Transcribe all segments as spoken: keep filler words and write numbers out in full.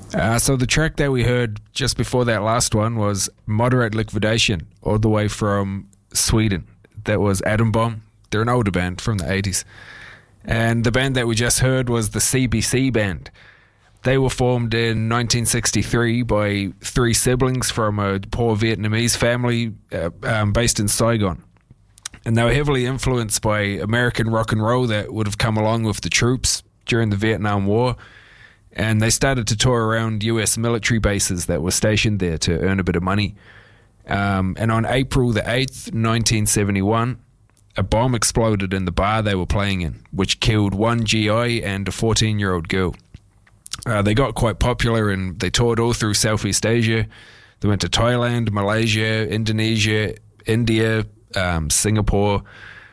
Uh, so the track that we heard just before that last one was Moderate Liquidation, all the way from Sweden. That was Atom Bomb. They're an older band from the eighties. And the band that we just heard was the C B C Band. They were formed in nineteen sixty-three by three siblings from a poor Vietnamese family uh, um, based in Saigon. And they were heavily influenced by American rock and roll that would have come along with the troops during the Vietnam War. And they started to tour around U S military bases that were stationed there to earn a bit of money. Um, and on April the eighth, nineteen seventy-one, a bomb exploded in the bar they were playing in, which killed one G I and a fourteen-year-old girl. Uh, they got quite popular and they toured all through Southeast Asia. They went to Thailand, Malaysia, Indonesia, India, um, Singapore.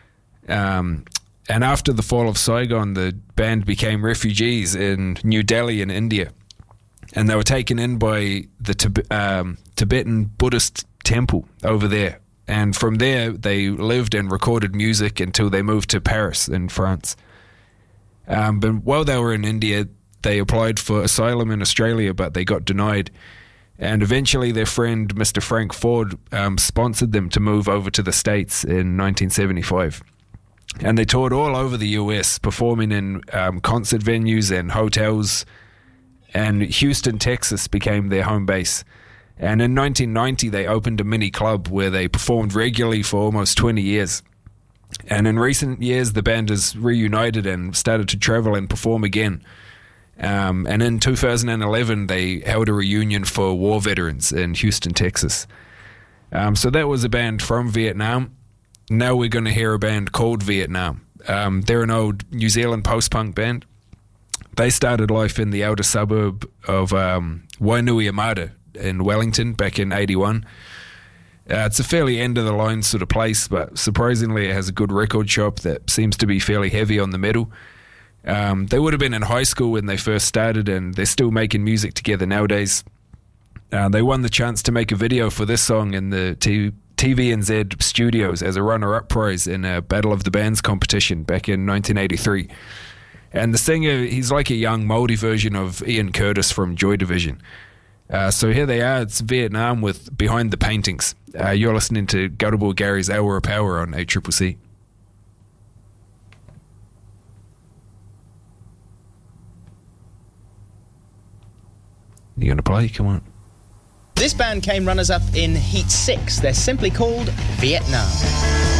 Um, and after the fall of Saigon, the band became refugees in New Delhi in India. And they were taken in by the Tib- um, Tibetan Buddhist temple over there. And from there, they lived and recorded music until they moved to Paris in France. Um, but while they were in India, they applied for asylum in Australia, but they got denied. And eventually their friend, Mister Frank Ford, um, sponsored them to move over to the States in nineteen seventy-five. And they toured all over the U S, performing in um, concert venues and hotels. And Houston, Texas became their home base. And in nineteen ninety, they opened a mini club where they performed regularly for almost twenty years. And in recent years, the band has reunited and started to travel and perform again. Um, and in two thousand eleven, they held a reunion for war veterans in Houston, Texas. Um, so that was a band from Vietnam. Now we're going to hear a band called Vietnam. Um, they're an old New Zealand post-punk band. They started life in the outer suburb of um, Wainuiomata in Wellington back in eighty-one. Uh, it's a fairly end-of-the-line sort of place, but surprisingly it has a good record shop that seems to be fairly heavy on the metal. Um, they would have been in high school when they first started, and they're still making music together nowadays. Uh, they won the chance to make a video for this song in the T- T V N Z studios as a runner-up prize in a Battle of the Bands competition back in nineteen eighty-three. And the singer, he's like a young, mouldy version of Ian Curtis from Joy Division. Uh, so here they are, it's Vietnam with Behind the Paintings. Uh, you're listening to Gutterball Gary's Hour of Power on A C C C. You going to play? Come on. This band came runners-up in Heat six. They're simply called Vietnam.